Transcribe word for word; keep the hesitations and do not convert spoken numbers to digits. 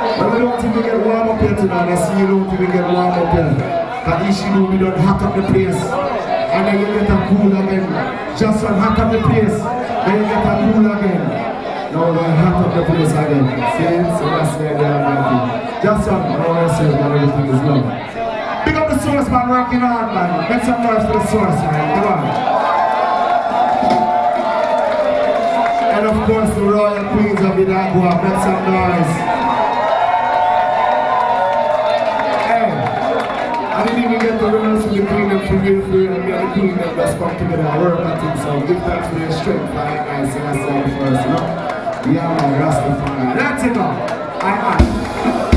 But we don't even get warm up here tonight. I see you don't even get warm up here. Because Ishidu, we don't hot up the place. And then you get a cool again. Just one hot up the place. Then you get a cool again. Now we hot up the place again. See? So that's where they are working. Just one, no yourself and everything is love. Pick up the source man, working hard man. Make some noise for the source man. Come on. And of course the royal queens of Idagua. Make some noise. I didn't even get the winners from the queen and from real free and me and the queen that just come together and work at it. So give thanks for their strength, right guys, and that's all first, you know? Yeah man, Rastafari. That's it now. I am.